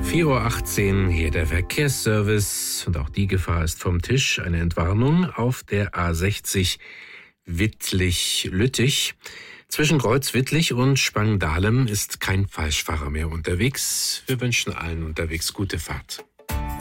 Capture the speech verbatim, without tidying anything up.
vier Uhr achtzehn, hier der Verkehrsservice. Und auch die Gefahr ist vom Tisch. Eine Entwarnung auf der A sechzig Wittlich-Lüttich. Zwischen Kreuz-Wittlich und Spangdahlem ist kein Falschfahrer mehr unterwegs. Wir wünschen allen unterwegs gute Fahrt.